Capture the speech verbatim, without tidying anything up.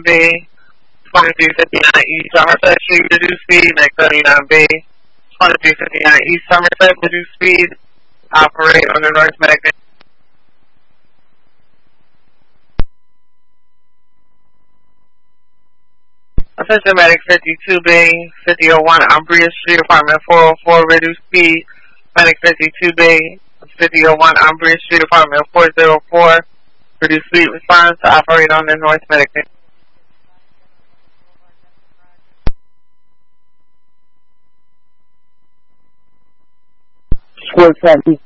B, twenty-three fifty-nine East Somerset Street, reduced speed, next thirty-nine B, twenty-three fifty-nine East Somerset, reduced speed, operate on the North Medic. Attention Medic fifty-two B, fifty oh one Umbria Street, apartment four oh four, reduced speed, Medic fifty-two B, fifty oh one Umbria Street, apartment four oh four, reduced speed, response to operate on the North Medic. Square traffic